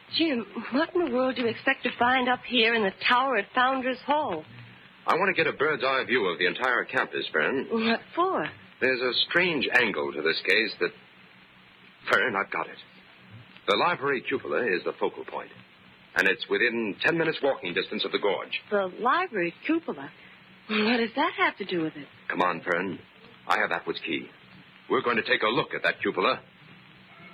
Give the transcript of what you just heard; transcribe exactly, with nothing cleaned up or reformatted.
Jim, what in the world do you expect to find up here in the tower at Founders Hall? I want to get a bird's-eye view of the entire campus, Fern. What for? There's a strange angle to this case that... Fern, I've got it. The library cupola is the focal point, and it's within ten minutes walking distance of the gorge. The library cupola? What does that have to do with it? Come on, Fern. I have Atwood's key. We're going to take a look at that cupola